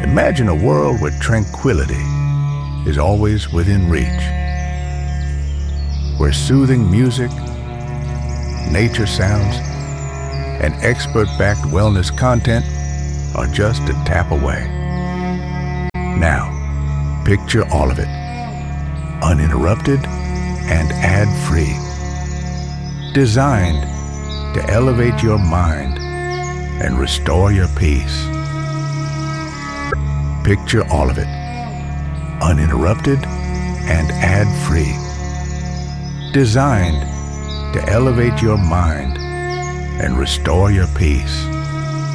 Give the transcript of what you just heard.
Imagine a world where tranquility is always within reach, where soothing music, nature sounds, and expert-backed wellness content are just a tap away. Now, picture all of it, uninterrupted and ad-free. Designed to elevate your mind and restore your peace. Picture all of it, uninterrupted and ad-free. Designed to elevate your mind and restore your peace.